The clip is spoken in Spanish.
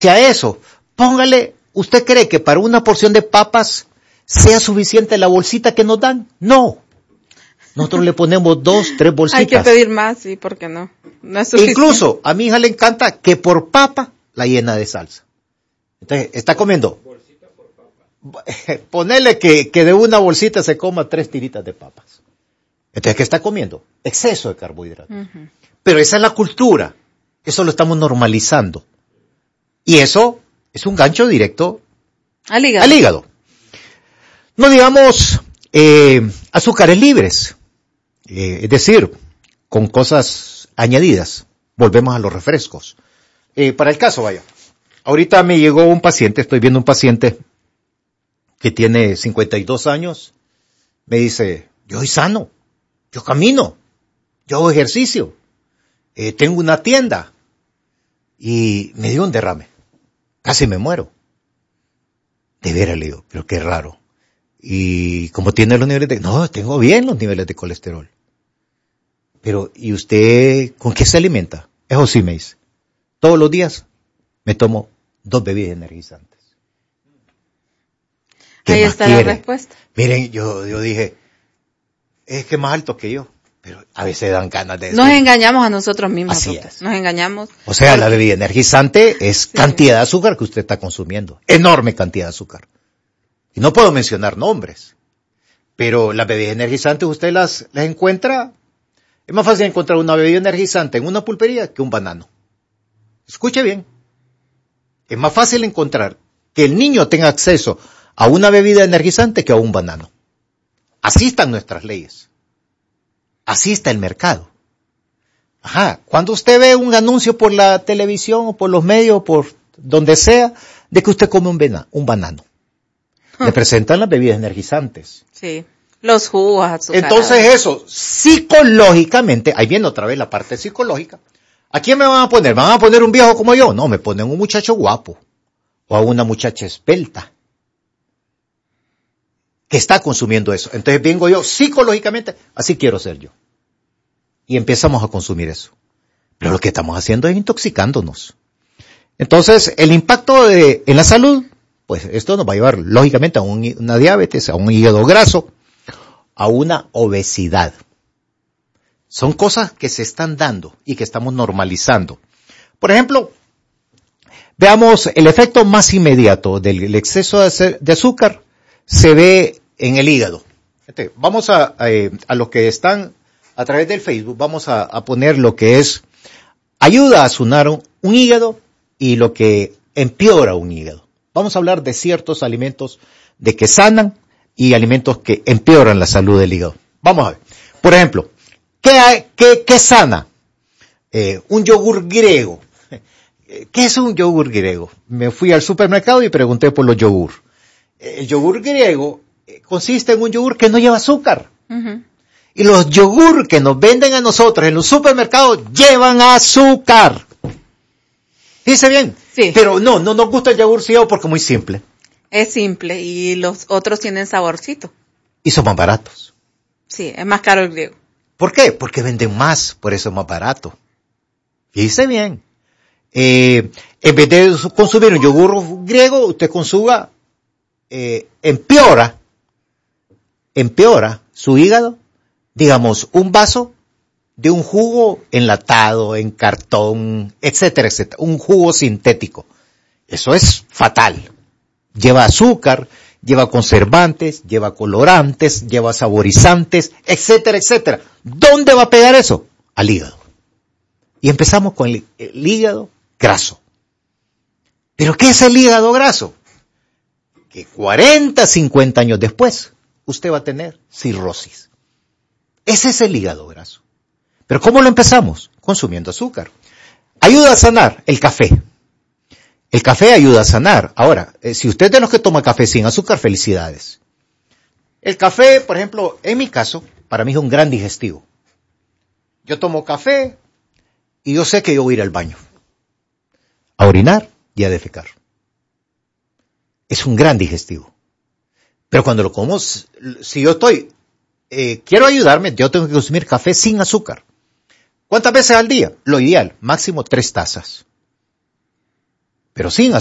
Si a eso, póngale, ¿usted cree que para una porción de papas sea suficiente la bolsita que nos dan? No. Nosotros le ponemos 2, 3 bolsitas. Hay que pedir más, sí, ¿por qué no? No es suficiente. Incluso, a mi hija le encanta que por papa la llena de salsa. Entonces, está comiendo. Ponele que de una bolsita se coma 3 tiritas de papas. Entonces, ¿qué está comiendo? Exceso de carbohidratos. Uh-huh. Pero esa es la cultura. Eso lo estamos normalizando. Y eso es un gancho directo al hígado. No digamos azúcares libres. Es decir, con cosas añadidas. Volvemos a los refrescos. Para el caso, vaya. Ahorita me llegó un paciente, estoy viendo un paciente que tiene 52 años. Me dice, yo soy sano, yo camino, yo hago ejercicio, tengo una tienda. Y me dio un derrame. Casi me muero. De veras, le digo, pero qué raro. Y como tiene los niveles de... No, tengo bien los niveles de colesterol. Pero, ¿y usted con qué se alimenta? Eso sí me dice. Todos los días me tomo 2 bebidas energizantes. Ahí está la respuesta. Miren, yo dije, es que más alto que yo. Pero a veces dan ganas de decir. Nos engañamos a nosotros mismos. Así es. Nos engañamos. O sea, la bebida energizante es cantidad de azúcar que usted está consumiendo. Enorme cantidad de azúcar. Y no puedo mencionar nombres. Pero las bebidas energizantes usted las encuentra. Es más fácil encontrar una bebida energizante en una pulpería que un banano. Escuche bien. Es más fácil encontrar que el niño tenga acceso a una bebida energizante que a un banano. Así están nuestras leyes. Así está el mercado. Ajá. Cuando usted ve un anuncio por la televisión o por los medios o por donde sea, de que usted come un banano. Le presentan las bebidas energizantes. Sí. Los jugos azucarados. Entonces eso, psicológicamente, ahí viene otra vez la parte psicológica. ¿A quién me van a poner? ¿Me van a poner un viejo como yo? No, me ponen un muchacho guapo. O a una muchacha esbelta. Que está consumiendo eso. Entonces vengo yo psicológicamente, así quiero ser yo. Y empezamos a consumir eso. Pero lo que estamos haciendo es intoxicándonos. Entonces, el impacto en la salud, pues esto nos va a llevar lógicamente a una diabetes, a un hígado graso, a una obesidad. Son cosas que se están dando y que estamos normalizando. Por ejemplo, veamos el efecto más inmediato del exceso de azúcar se ve en el hígado. Vamos a los que están a través del Facebook, vamos a poner lo que es ayuda a sanar un hígado y lo que empeora un hígado. Vamos a hablar de ciertos alimentos de que sanan y alimentos que empeoran la salud del hígado. Vamos a ver. Por ejemplo, ¿qué sana? Un yogur griego. ¿Qué es un yogur griego? Me fui al supermercado y pregunté por los yogur. El yogur griego consiste en un yogur que no lleva azúcar. Uh-huh. Y los yogur que nos venden a nosotros en los supermercados llevan azúcar. Dice bien. Sí. Pero no nos gusta el yogur ciego porque es muy simple. Es simple y los otros tienen saborcito. Y son más baratos. Sí, es más caro el griego. ¿Por qué? Porque venden más, por eso es más barato. Dice bien. En vez de consumir un yogur griego, usted consuma, empeora su hígado, digamos, un vaso de un jugo enlatado, en cartón, etcétera, etcétera, un jugo sintético. Eso es fatal. Lleva azúcar, lleva conservantes, lleva colorantes, lleva saborizantes, etcétera, etcétera. ¿Dónde va a pegar eso? Al hígado. Y empezamos con el hígado graso. ¿Pero qué es el hígado graso? Que 40, 50 años después, usted va a tener cirrosis. Ese es el hígado graso. ¿Pero cómo lo empezamos? Consumiendo azúcar. Ayuda a sanar el café. El café ayuda a sanar. Ahora, si usted es de los que toma café sin azúcar, felicidades. El café, por ejemplo, en mi caso, para mí es un gran digestivo. Yo tomo café y yo sé que yo voy a ir al baño, a orinar y a defecar. Es un gran digestivo. Pero cuando lo como, si yo quiero ayudarme, yo tengo que consumir café sin azúcar. ¿Cuántas veces al día? Lo ideal, máximo 3 tazas. pero sin